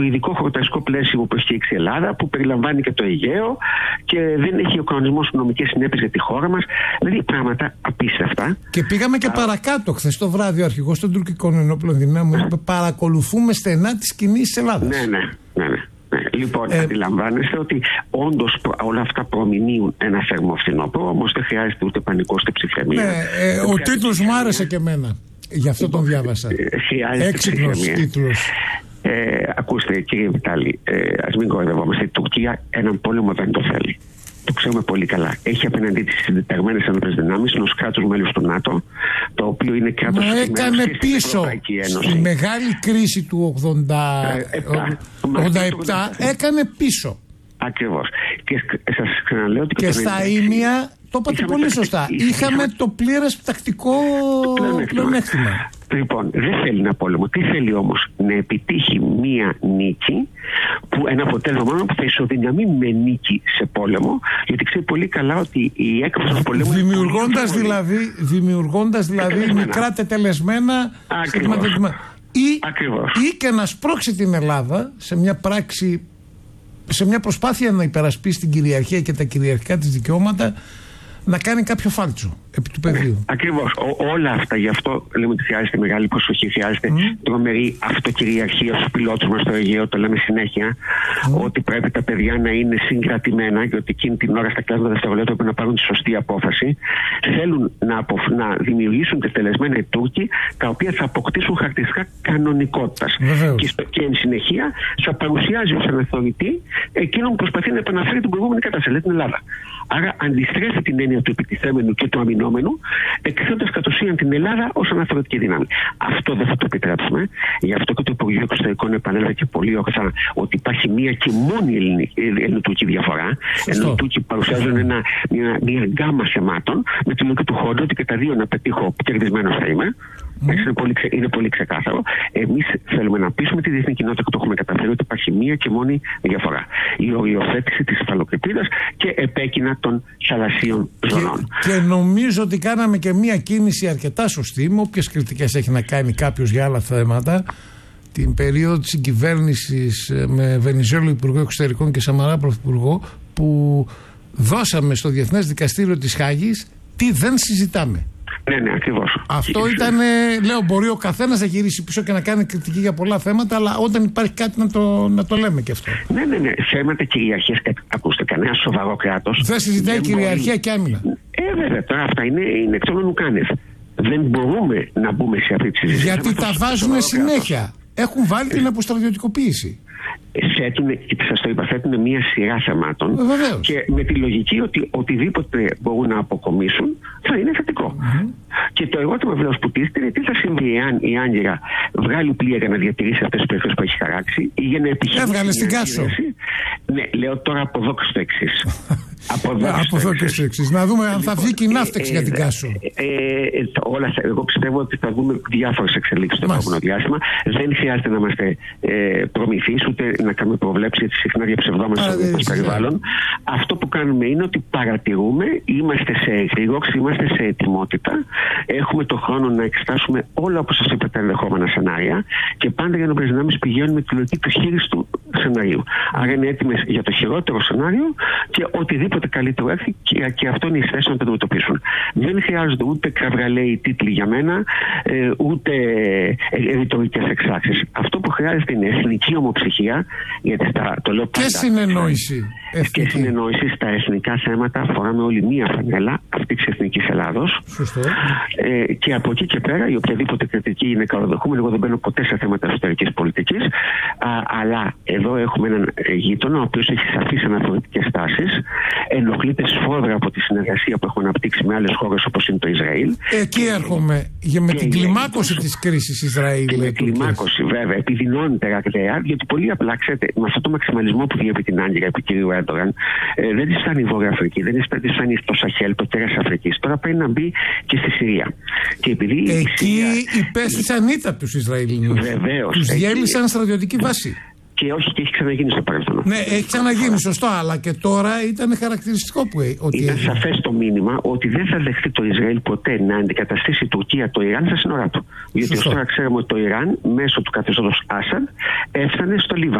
το ειδικό χωροταξικό πλαίσιο που προσκύξει η Ελλάδα, που περιλαμβάνει και το Αιγαίο και δεν έχει ο κανονισμός νομικές συνέπειες για τη χώρα μας. Δηλαδή πράγματα απίστευτα. Και πήγαμε και παρακάτω. Χθες το βράδυ ο αρχηγός των τουρκικών ενόπλων δυνάμεων είπε: παρακολουθούμε στενά τις κινήσεις της Ελλάδας. Ναι. Λοιπόν, αντιλαμβάνεστε ότι όντως όλα αυτά προμηνύουν ένα θερμό φθινόπωρο, όμως δεν χρειάζεται ούτε πανικός ούτε ψυχραιμία. Ο τίτλος μου άρεσε και εμένα. Γι' αυτό τον διάβασα. Έξυπνος τίτλος. Ακούστε, κύριε Βιτάλη, ας μην κοροϊδευόμαστε. Η Τουρκία έναν πόλεμο δεν το θέλει. Το ξέρουμε πολύ καλά. Έχει απέναντί της συντεταγμένες ενόπλες δυνάμεις ενός κράτους μέλους του ΝΑΤΟ, το οποίο είναι κράτος στην Ευρωπαϊκή Ένωση. Στη μεγάλη κρίση του 87 έκανε πίσω. Ακριβώς. Και σας ξαναλέω ότι και στα ίμια, το είπατε πολύ σωστά, είχαμε το πλήρες τακτικό πλεονέκτημα. Λοιπόν, δεν θέλει ένα πόλεμο. Τι θέλει όμως? Να επιτύχει μία νίκη, που ένα αποτέλεσμα μόνο που θα ισοδυναμεί με νίκη σε πόλεμο, γιατί ξέρει πολύ καλά ότι η έκβαση του πολέμου. Δημιουργώντας δηλαδή μικρά τετελεσμένα στοιχηματισμένα. Ή και να σπρώξει την Ελλάδα σε μια πράξη, σε μια προσπάθεια να υπερασπίσει την κυριαρχία και τα κυριαρχικά της δικαιώματα, να κάνει κάποιο φάλτσο επί του πεδίου. Ακριβώς. Όλα αυτά. Γι' αυτό λέμε ότι χρειάζεται μεγάλη προσοχή, χρειάζεται τρομερή αυτοκυριαρχία στους πιλότους μας στο Αιγαίο. Το λέμε συνέχεια ότι πρέπει τα παιδιά να είναι συγκρατημένα και ότι εκείνη την ώρα στα κλάσματα δευτερολέπτα πρέπει να πάρουν τη σωστή απόφαση. Θέλουν να δημιουργήσουν τετελεσμένα οι Τούρκοι, τα οποία θα αποκτήσουν χαρακτηριστικά κανονικότητας. Και εν συνεχεία θα παρουσιάζει ως αναθεωρητή εκείνο που προσπαθεί να επαναφέρει την προηγούμενη κατάσταση, την Ελλάδα. Άρα αντιστρέφει την έννοια του επιτιθέμενου και του αμυνόμενου, εκθέτοντας κατ' ουσίαν την Ελλάδα ως αναθεωρητική δύναμη. Αυτό δεν θα το επιτρέψουμε. Γι' αυτό και το Υπουργείο Εξωτερικών επανέλαβε και πολύ ορθά ότι υπάρχει μία και μόνη ελληνοτουρκική διαφορά. Ενώ οι Τούρκοι παρουσιάζουν μία γκάμα θεμάτων, με τη λογική του χώρου ότι και τα δύο να πετύχω κερδισμένος θα είμαι. Είναι πολύ ξεκάθαρο. Εμείς θέλουμε να πείσουμε τη διεθνή κοινότητα, και το έχουμε καταφέρει, ότι υπάρχει μία και μόνη διαφορά. Η οριοθέτηση της υφαλοκρηπίδας και επέκεινα των θαλασσίων ζωνών. Και νομίζω ότι κάναμε και μία κίνηση αρκετά σωστή, με όποιες κριτικές έχει να κάνει κάποιος για άλλα θέματα. Την περίοδο της συγκυβέρνησης με Βενιζέλο Υπουργό Εξωτερικών και Σαμαρά Πρωθυπουργό, που δώσαμε στο Διεθνές Δικαστήριο της Χάγης τι δεν συζητάμε. Ναι, ακριβώς. Αυτό ήταν, λέω, μπορεί ο καθένας να γυρίσει πίσω και να κάνει κριτική για πολλά θέματα, αλλά όταν υπάρχει κάτι να το λέμε και αυτό. Ναι. Θέματα κυριαρχίας, ακούστε, κανένα σοβαρό κράτος δεν συζητάει κυριαρχία και άμυνα. Βέβαια, τώρα αυτά είναι εξ όλων ουκάνευ. Δεν μπορούμε να μπούμε σε αυτή τη συζήτηση. Γιατί τα βάζουν συνέχεια. Έχουν βάλει την αποστρατιωτικοποίηση. Σας το είπα, θέτουν μια σειρά θεμάτων και με τη λογική ότι οτιδήποτε μπορούν να αποκομίσουν θα είναι θετικό. Και το ερώτημα βεβαίως που τίθεται είναι τι θα συμβεί εάν η Άγκυρα βγάλει πλοία για να διατηρήσει αυτές τις περιοχές που έχει χαράξει ή για να επιχειρήσει. Έβγαλε στην Κάσο. Ναι, λέω τώρα από εδώ και στο εξής. Από εδώ και στο εξής. Να δούμε αν θα βγει και η ναύτεξη για την Κάσο. Εγώ πιστεύω ότι θα δούμε διάφορες εξελίξεις στο επόμενο διάστημα. Δεν χρειάζεται να είμαστε προμηθείς ούτε να κάνουμε προβλέψεις, γιατί συχνά διαψευδόμαστε στο περιβάλλον. Αυτό που κάνουμε είναι ότι παρατηρούμε, είμαστε σε εγρήγορση, είμαστε σε ετοιμότητα. Έχουμε το χρόνο να εξετάσουμε όλα, όπως σας είπα, τα ενδεχόμενα σενάρια και πάντα για ενόπλες δυνάμεις πηγαίνουν με τη λογική του χείριστου σενάριου. Άρα είναι έτοιμες για το χειρότερο σενάριο και οτιδήποτε καλύτερο έρθει και αυτό είναι η θέση να το αντιμετωπίσουν. Δεν χρειάζονται ούτε κραυγαλαίοι τίτλοι για μένα, ούτε ρητορικές εξάξεις. Αυτό που χρειάζεται είναι εθνική ομοψυχία, γιατί το λέω πάντα. Και συνεννόηση. Και συνεννόηση στα εθνικά θέματα. Φοράμε όλοι μία φανέλα αυτή της εθνικής Ελλάδος. Σωστό. Και από εκεί και πέρα η οποιαδήποτη κριτική είναι καλοδεχούμενη. Εγώ δεν μπαίνω ποτέ σε θέματα εσωτερικής πολιτικής. Αλλά εδώ έχουμε έναν γείτονα ο οποίος έχει σαφείς αναφορετικές τάσεις. Ενοχλείται σφόδρα από τη συνεργασία που έχουμε αναπτύξει με άλλες χώρες όπως είναι το Ισραήλ. Εκεί έρχομαι. Με την κλιμάκωση της κρίσης Ισραήλ. Και με κλιμάκωση, βέβαια, επιδεινώνεται ραγδαία, γιατί πολύ απλά, ξέρετε, με αυτό το μαξιμαλισμό που διέπει την Άγκυρα επί κυρίου Έρντογαν, δεν της φτάνει η Βόρεια Αφρική, δεν της φτάνει το Σαχέλ, το κέρας Αφρικής. Τώρα πρέπει να μπει και στη Συρία. Και επειδή εκεί υπέστησαν ήττα τους Ισραηλινούς. Βεβαίως. Τους διέλυσαν στρατιωτική βάση. Και όχι, και έχει ξαναγίνει στο παρελθόν. Ναι, έχει ξαναγίνει, σωστό, αλλά και τώρα ήταν χαρακτηριστικό που ήταν σαφές το μήνυμα ότι δεν θα δεχτεί το Ισραήλ ποτέ να αντικαταστήσει η Τουρκία το Ιράν στα σύνορά του. Γιατί ως τώρα ξέρουμε ότι το Ιράν μέσω του καθεστώτος Άσαντ έφτανε στο Λίβανο.